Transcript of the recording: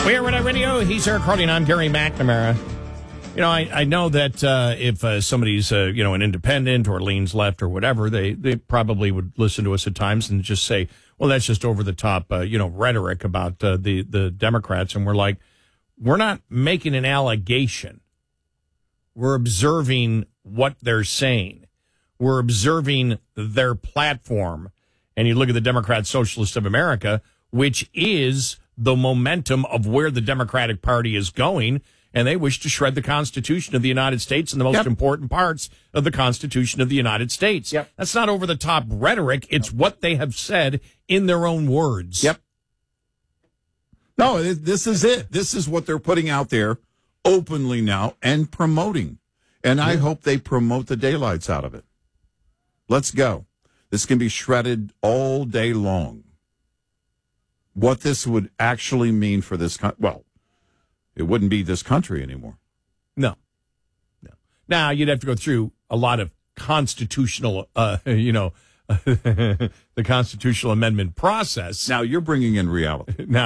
We are Red Eye Radio. He's Eric Hardy, and I'm Gary McNamara. You know, I know that if somebody's, an independent or leans left or whatever, they probably would listen to us at times and just say, well, that's just over-the-top, rhetoric about the Democrats. And we're like, we're not making an allegation. We're observing what they're saying. We're observing their platform. And you look at the Democrat Socialists of America, which is the momentum of where the Democratic Party is going, and they wish to shred the Constitution of the United States and the most important parts of the Constitution of the United States. Yep. That's not over-the-top rhetoric. It's what they have said in their own words. Yep. No, this is it. This is what they're putting out there openly now and promoting. And I hope they promote the daylights out of it. Let's go. This can be shredded all day long. What this would actually mean for this well, it wouldn't be this country anymore. No. Now, you'd have to go through a lot of constitutional, the constitutional amendment process. Now, you're bringing in reality. Now,